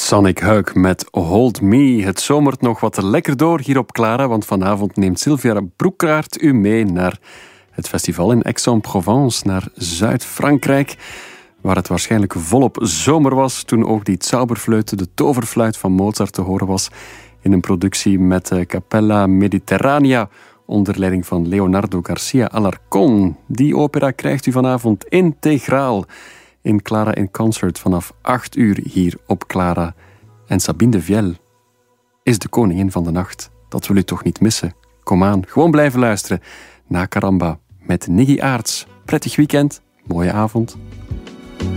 Sonic Hug met Hold Me. Het zomert nog wat lekker door hier op Clara, want vanavond neemt Sylvia Broekaert u mee naar het festival in Aix-en-Provence, naar Zuid-Frankrijk, waar het waarschijnlijk volop zomer was toen ook die Zauberfluit, de toverfluit van Mozart, te horen was in een productie met Capella Mediterranea onder leiding van Leonardo Garcia Alarcón. Die opera krijgt u vanavond integraal in Clara in Concert vanaf 8 uur hier op Clara. En Sabine de Viel is de koningin van de nacht. Dat wil u toch niet missen? Kom aan, gewoon blijven luisteren naar Caramba met Niggy Aarts. Prettig weekend, mooie avond.